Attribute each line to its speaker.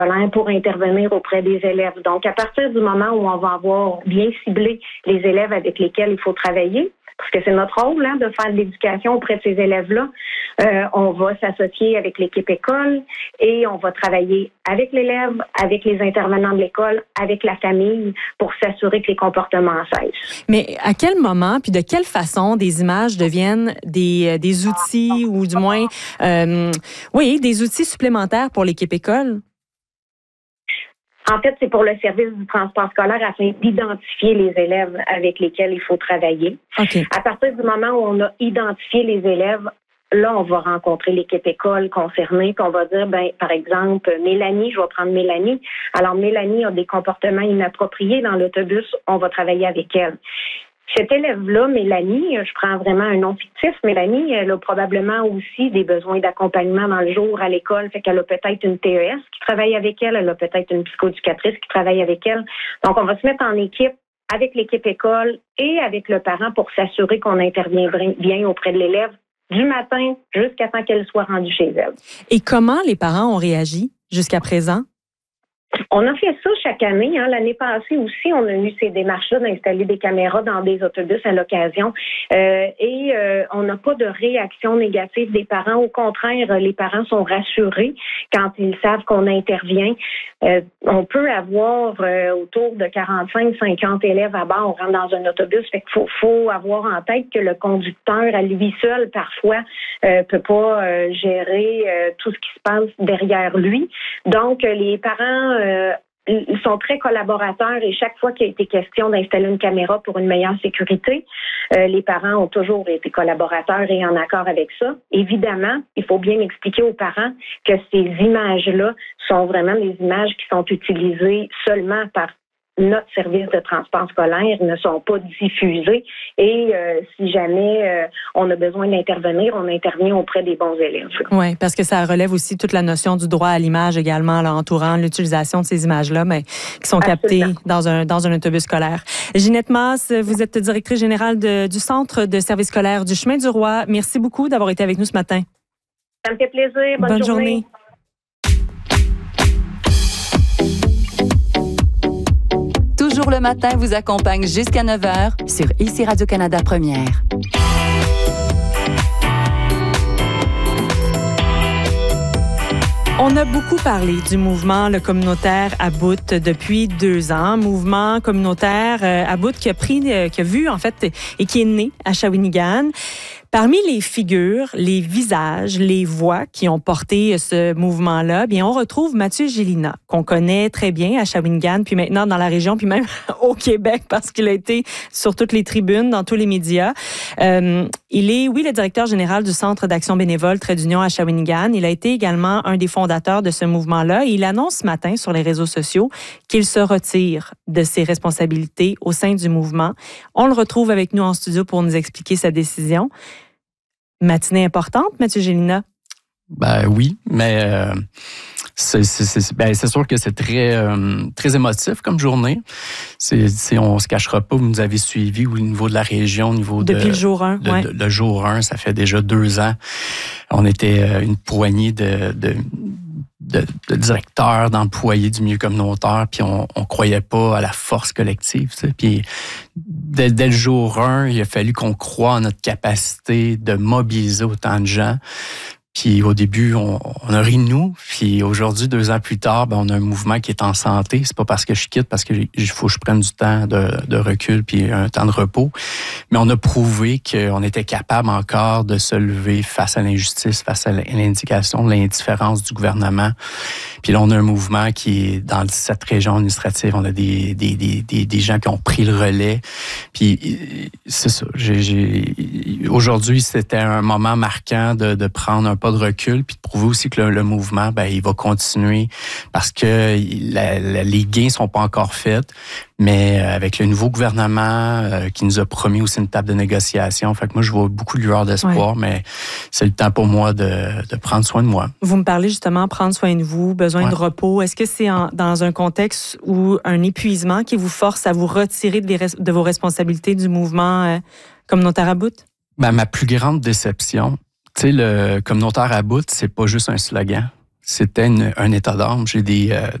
Speaker 1: pour intervenir auprès des élèves. Donc, à partir du moment où on va avoir bien ciblé les élèves avec lesquels il faut travailler, parce que c'est notre rôle de faire de l'éducation auprès de ces élèves-là, on va s'associer avec l'équipe école et on va travailler avec l'élève, avec les intervenants de l'école, avec la famille pour s'assurer que les comportements cessent.
Speaker 2: Mais à quel moment, puis de quelle façon des images deviennent des outils ou du moins, des outils supplémentaires pour l'équipe école?
Speaker 1: En fait, c'est pour le service du transport scolaire afin d'identifier les élèves avec lesquels il faut travailler.
Speaker 2: Okay.
Speaker 1: À partir du moment où on a identifié les élèves, là, on va rencontrer l'équipe école concernée, puis on va dire, par exemple, Mélanie, je vais prendre Mélanie. Alors, Mélanie a des comportements inappropriés dans l'autobus, on va travailler avec elle. Cet élève-là, Mélanie, je prends vraiment un nom fictif, Mélanie, elle a probablement aussi des besoins d'accompagnement dans le jour à l'école, fait qu'elle a peut-être une TES qui travaille avec elle, elle a peut-être une psychoéducatrice qui travaille avec elle. Donc, on va se mettre en équipe avec l'équipe école et avec le parent pour s'assurer qu'on intervient bien auprès de l'élève du matin jusqu'à temps qu'elle soit rendue chez elle.
Speaker 2: Et comment les parents ont réagi jusqu'à présent?
Speaker 1: On a fait ça chaque année. L'année passée aussi, on a eu ces démarches-là d'installer des caméras dans des autobus à l'occasion. On n'a pas de réaction négative des parents. Au contraire, les parents sont rassurés quand ils savent qu'on intervient. On peut avoir autour de 45-50 élèves à bord. On rentre dans un autobus. Fait qu'il faut avoir en tête que le conducteur, à lui seul, parfois, peut pas gérer tout ce qui se passe derrière lui. Donc, les parents ils sont très collaborateurs et chaque fois qu'il a été question d'installer une caméra pour une meilleure sécurité, les parents ont toujours été collaborateurs et en accord avec ça. Évidemment, il faut bien expliquer aux parents que ces images-là sont vraiment des images qui sont utilisées seulement par notre service de transport scolaire, ne sont pas diffusés et si jamais on a besoin d'intervenir, on intervient auprès des bons élèves.
Speaker 2: Oui, parce que ça relève aussi toute la notion du droit à l'image également, là, entourant l'utilisation de ces images-là, mais qui sont captées dans un autobus scolaire. Ginette Masse, vous êtes directrice générale du Centre de service scolaire du Chemin du Roi. Merci beaucoup d'avoir été avec nous ce matin.
Speaker 1: Ça me fait plaisir. Bonne journée.
Speaker 3: Toujours le matin vous accompagne jusqu'à 9h sur ICI Radio-Canada Première.
Speaker 2: On a beaucoup parlé du mouvement le communautaire à bout depuis 2 ans. Mouvement communautaire à bout qui a vu en fait et qui est né à Shawinigan. Parmi les figures, les visages, les voix qui ont porté ce mouvement-là, bien, on retrouve Mathieu Gélina, qu'on connaît très bien à Shawinigan, puis maintenant dans la région, puis même au Québec, parce qu'il a été sur toutes les tribunes, dans tous les médias. Il est, le directeur général du Centre d'action bénévole Trait d'Union à Shawinigan. Il a été également un des fondateurs de ce mouvement-là. Et il annonce ce matin sur les réseaux sociaux qu'il se retire de ses responsabilités au sein du mouvement. On le retrouve avec nous en studio pour nous expliquer sa décision. Matinée importante, Mathieu Gélina?
Speaker 4: Oui, mais c'est sûr que c'est très émotif comme journée. On se cachera pas, vous nous avez suivis au niveau de la région, au niveau
Speaker 2: depuis le jour 1.
Speaker 4: Le jour 1, ça fait déjà 2 ans. On était une poignée de directeurs, d'employés du milieu communautaire, puis on croyait pas à la force collective. Tu sais. Puis dès le jour 1, il a fallu qu'on croie en notre capacité de mobiliser autant de gens. Puis au début, on a ri de nous. Puis aujourd'hui, 2 ans plus tard, on a un mouvement qui est en santé. C'est pas parce que je quitte, parce qu'il faut que je prenne du temps de recul puis un temps de repos. Mais on a prouvé qu'on était capable encore de se lever face à l'injustice, face à l'indication, l'indifférence du gouvernement. Puis là, on a un mouvement qui est dans cette région administrative. On a des gens qui ont pris le relais. Puis c'est ça. Aujourd'hui, c'était un moment marquant de prendre un pas de recul puis de prouver aussi que le mouvement, il va continuer parce que les gains sont pas encore faits. Mais avec le nouveau gouvernement qui nous a promis aussi une table de négociation, fait que moi, je vois beaucoup de lueurs d'espoir, mais c'est le temps pour moi de prendre soin de moi.
Speaker 2: Vous me parlez justement prendre soin de vous, besoin de repos. Est-ce que c'est dans un contexte où un épuisement qui vous force à vous retirer de vos responsabilités du mouvement communautaire à bout? Ma
Speaker 4: plus grande déception, tu sais, le communautaire à bout, c'est pas juste un slogan. c'était un état d'âme. J'ai